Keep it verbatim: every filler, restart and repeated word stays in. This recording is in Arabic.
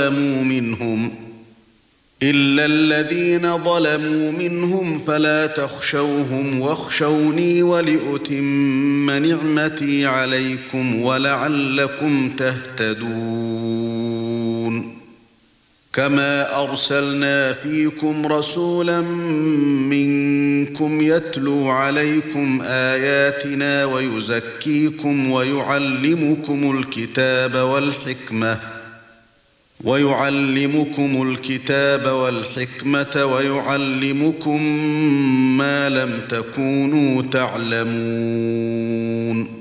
ظلموا منهم إلا الذين ظلموا منهم فلا تخشوهم واخشوني ولأتم نعمتي عليكم ولعلكم تهتدون كما أرسلنا فيكم رسولا منكم يتلو عليكم آياتنا ويزكيكم ويعلمكم الكتاب والحكمة ويعلمكم الكتاب والحكمة ويعلمكم ما لم تكونوا تعلمون